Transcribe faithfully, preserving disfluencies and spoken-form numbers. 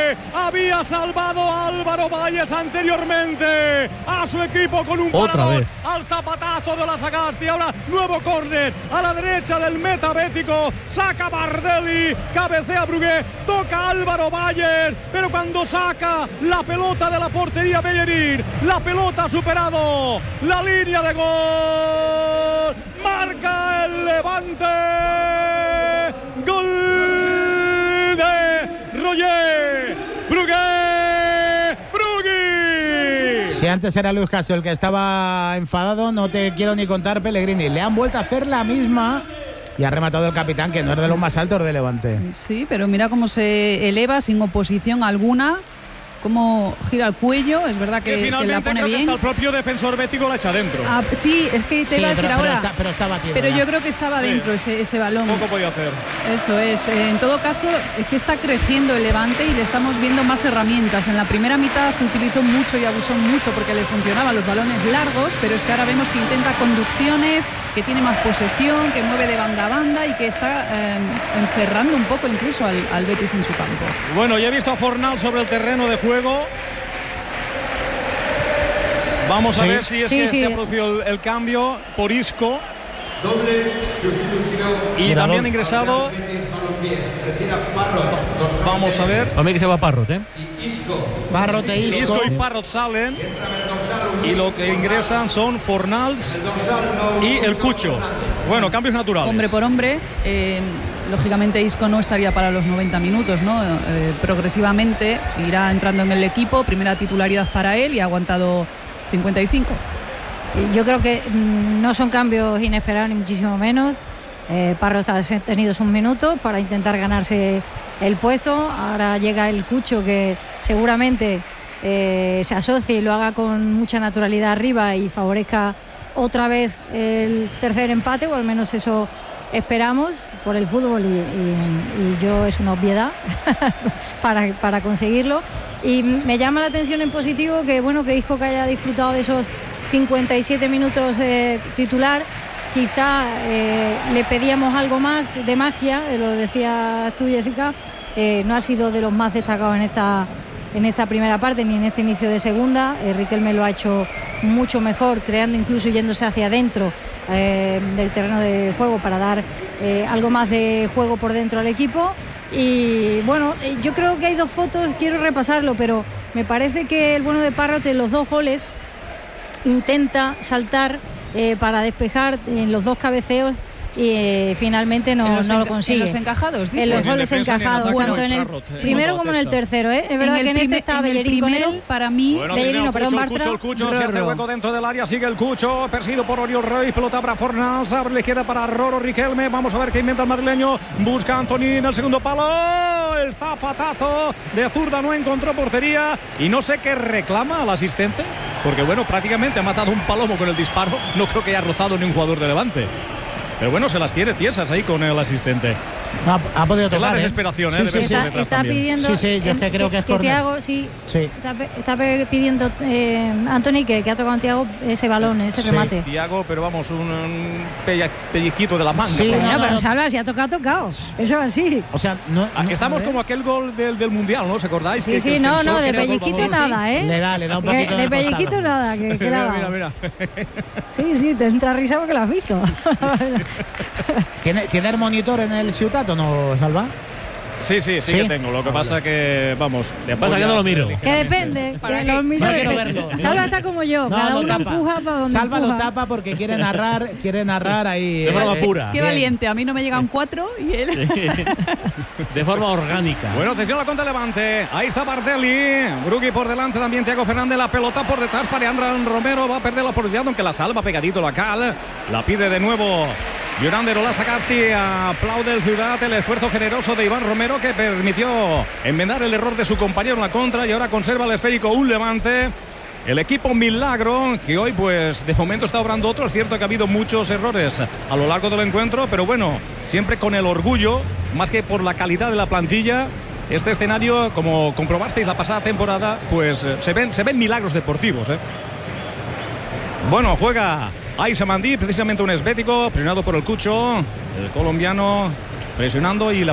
Había salvado a Álvaro Valles anteriormente a su equipo con un Otra parador vez. al zapatazo de la Sagasti. Ahora nuevo córner a la derecha del meta bético. Saca Bardelli, cabecea Brugué, toca Álvaro Valles, pero cuando saca la pelota de la portería Bellerín, la pelota ha superado la línea de gol. Marca el Levante. Gol de Roger Brugué. Brugui. Si antes era Luis Casio el que estaba enfadado, no te quiero ni contar, Pellegrini. Le han vuelto a hacer la misma y ha rematado el capitán, que no es de los más altos de Levante. Sí, pero mira cómo se eleva sin oposición alguna. Cómo gira el cuello, es verdad que, que, que la pone creo bien. Que hasta el propio defensor bético la echa dentro. Ah, sí, es que te Sí, iba a decir pero, ahora. pero, está, pero está batido. Pero ya. yo creo que estaba Sí. dentro ese, ese balón. Poco podía hacer. Eso es. En todo caso, es que está creciendo el Levante y le estamos viendo más herramientas. En la primera mitad utilizó mucho y abusó mucho porque le funcionaban los balones largos, pero es que ahora vemos que intenta conducciones, que tiene más posesión, que mueve de banda a banda y que está eh, encerrando un poco incluso al, al Betis en su campo. Bueno, ya he visto a Fornal sobre el terreno de juego. Vamos a Sí. ver si es Sí, que sí. se ha producido el, el cambio por Isco. Doble sustitución. Y Mira, también do- ha ingresado. Betis Balompiés. Retira Parrot, dorsal Vamos a ver. Para mí que se va Parrot, ¿eh? y Isco. Parrot e Isco. Isco y Parrot salen. Entra el dorsal Y lo que ingresan son Fornals el dorsal no- y el Cucho. Bueno, cambios naturales. Hombre por hombre, eh, lógicamente Isco no estaría para los noventa minutos, ¿no? Eh, progresivamente irá entrando en el equipo, primera titularidad para él y ha aguantado cincuenta y cinco. Yo creo que mm, no son cambios inesperados ni muchísimo menos. Eh, Parro ha tenido sus minutos para intentar ganarse el puesto. Ahora llega el Cucho, que seguramente eh, se asocie y lo haga con mucha naturalidad arriba y favorezca otra vez el tercer empate, o al menos eso esperamos por el fútbol, y, y, y yo es una obviedad para, para conseguirlo. Y me llama la atención en positivo que bueno que Isco, que haya disfrutado de esos cincuenta y siete minutos eh, titular. Quizá eh, le pedíamos algo más de magia, eh, lo decías tú, Jessica. Eh, no ha sido de los más destacados en esta, en esta primera parte ni en este inicio de segunda. eh, Riquelme lo ha hecho mucho mejor, creando, incluso yéndose hacia adentro eh, del terreno de juego para dar eh, algo más de juego por dentro al equipo. Y bueno, eh, yo creo que hay dos fotos, quiero repasarlo, pero me parece que el bueno de Parrot en los dos goles intenta saltar eh, para despejar en los dos cabeceos y eh, finalmente no, En los no lo enca- consigue. en los encajados, En los Ni en goles defensa ni en encajados, ataque, tanto no, en el Parrot, eh, primero no como en el contesta. tercero, ¿eh? Es verdad que en este primer- está en el Bellerín con primero, él. para mí, Bueno, Bellerín, Bellerín, perdón, el Bartra. Cucho, el Cucho, se hace Rorro. hueco dentro del área, sigue el Cucho, perseguido por Oriol Reis, pelota para Fornals, abre la izquierda para Roro Riquelme, vamos a ver qué inventa el madrileño, busca a Antonín, el segundo palo, el zapatazo de zurda, no encontró portería y no sé qué reclama al asistente, porque bueno, prácticamente ha matado un palomo con el disparo, no creo que haya rozado ni un jugador de Levante. Pero bueno, se las tiene tiesas ahí con el asistente. No, ha, ha podido Es la tocar, ¿eh? desesperación, ¿eh? Sí, de sí, ver sí. Está, detrás está también. pidiendo Sí, sí, yo es que creo que es que córner. Thiago, sí, Sí. está, pe- está pe- pidiendo eh, Anthony que, que ha tocado a Thiago ese balón, ese Sí. remate. Tiago, pero vamos, un, un pella- pellizquito de la manga. Sí, por Bueno, no, eso. pero no. Salva, si ha tocado, ha tocado. Eso es así. O sea, no, Ah, no- Estamos ¿eh? como aquel gol del, del Mundial, ¿no? ¿Os acordáis? Sí, Que- que sí, el no, sensor no, de se tocó el pellizquito balón. nada, ¿eh? Le da, le da un Que- poquito de de pellizquito costado. nada, que, que le ha Mira, dado. mira, mira. Sí, sí, te entra risa porque lo has visto. ¿Tiene, ¿Tiene el monitor en el Ciutat o no, Salva? Sí, sí, sí, ¿Sí? que tengo. Lo que pasa que, vamos, te Pasa que no lo miro. apoyas Que ligeramente. depende. ¿Para que qué? los No millones- quiero verlo. Salva está como yo, No, cada lo uno tapa. empuja para donde Salva lo empuja. tapa porque quiere narrar, quiere narrar ahí. De forma eh, pura. Qué bien. valiente, a mí no me llegan cuatro y él. De forma orgánica. Bueno, atención a la contra Levante. Ahí está Bardelli. Brugui por delante, también Thiago Fernández. La pelota por detrás para Andrán Romero. Va a perder la oportunidad, aunque la salva pegadito la Cal. La pide de nuevo Llorandero, la Sagasti. Aplaude el Ciudad el esfuerzo generoso de Iván Romero, que permitió enmendar el error de su compañero en la contra y ahora conserva el esférico un Levante. El equipo Milagro, que hoy pues de momento está obrando otro. Es cierto que ha habido muchos errores a lo largo del encuentro, pero bueno, siempre con el orgullo, más que por la calidad de la plantilla. Este escenario, como comprobasteis la pasada temporada, pues eh, se ven, se ven milagros deportivos, ¿eh? Bueno, juega Aïssa Mandi, precisamente un esbético, presionado por el Cucho, el colombiano presionando y la